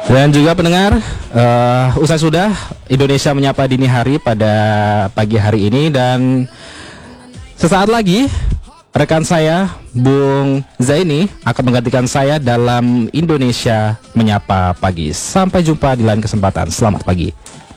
Dan juga pendengar, usai sudah Indonesia Menyapa Dini Hari pada pagi hari ini, dan sesaat lagi rekan saya Bung Zaini akan menggantikan saya dalam Indonesia Menyapa Pagi. Sampai jumpa di lain kesempatan. Selamat pagi.